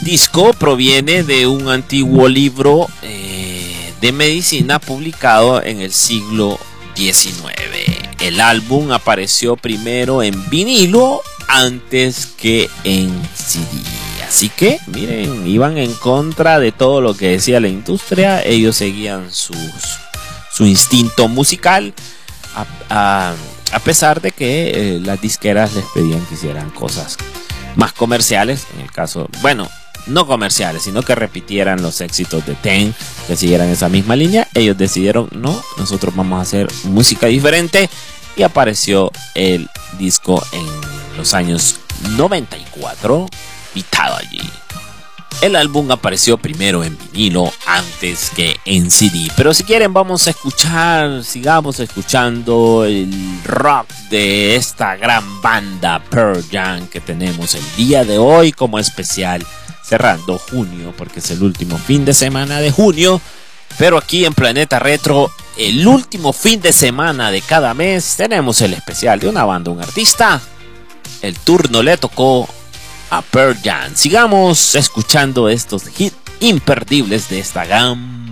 disco proviene de un antiguo libro de medicina publicado en el siglo XIX. El álbum apareció primero en vinilo antes que en CD. Así que, miren, iban en contra de todo lo que decía la industria. Ellos seguían su instinto musical, a pesar de que las disqueras les pedían que hicieran cosas más comerciales. En el caso, bueno, no comerciales, sino que repitieran los éxitos de Ten, que siguieran esa misma línea. Ellos decidieron, no, nosotros vamos a hacer música diferente, y apareció el disco en los años 94, pitado allí. El álbum apareció primero en vinilo antes que en CD. Pero si quieren vamos a escuchar, sigamos escuchando el rock de esta gran banda Pearl Jam que tenemos el día de hoy como especial, cerrando junio, porque es el último fin de semana de junio. Pero aquí en Planeta Retro, el último fin de semana de cada mes, tenemos el especial de una banda, un artista. El turno le tocó a Pearl Jam. Sigamos escuchando estos hits imperdibles de esta gran